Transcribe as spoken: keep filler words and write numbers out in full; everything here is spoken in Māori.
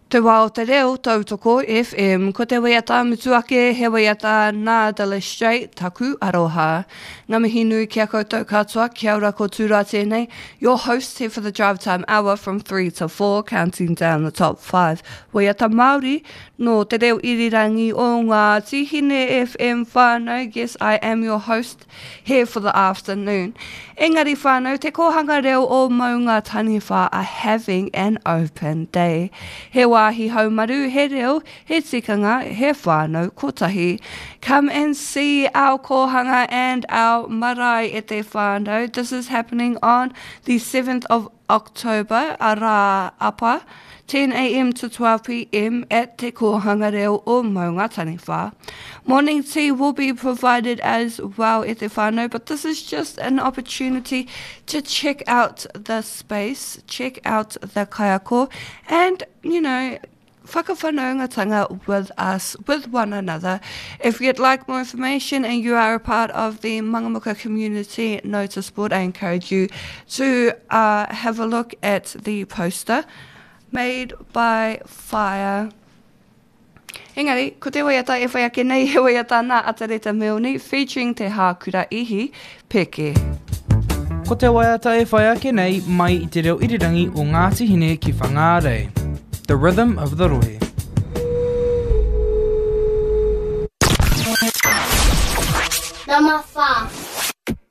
Te wā o te reo tautoko F M, ko te waiata mutuake he waiata Nā Dala Straight taku aroha. Ngā mihi nui kia koutou katoa, kia ora ko tūrā tēnei. Your host here for the Drive Time Hour from three to four, counting down the top five. Waiata Māori, no te reo irirangi o ngā tihine F M whānau. Yes, I am your host here for the afternoon. Engari whānau, te kohanga reo o Maunga Taniwha are having an open day. He wāhi haumaru, he reo, he tikanga, he whānau, kotahi. Come and see our kohanga and our marae e te whānau. This is happening on the seventh of October, ara apa, ten a m to twelve p m at Te Kohanga Reo o Maunga Taniwha. Morning tea will be provided as well at Te Whānau, but this is just an opportunity to check out the space, check out the kaiako, and, you know, whakawhanaungatanga with us, with one another. If you'd like more information and you are a part of the Mangamuka Community Notice Board, I encourage you to uh, have a look at the poster made by Fire. Engari, ko te waiata e whai ake nei he waiata nā Atareta Meoni, featuring te Hākura Ihi Peke. Ko te waiata e whai ake nei mai I te reo irirangi o Ngāti Hine ki Whangārei. The Rhythm of the Rohe. Nama